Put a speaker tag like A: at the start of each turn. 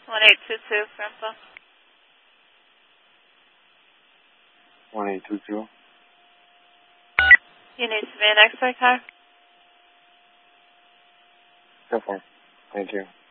A: 1822 for info.
B: 1822.
A: You need to be an X-ray car?
B: Go for it. Thank you.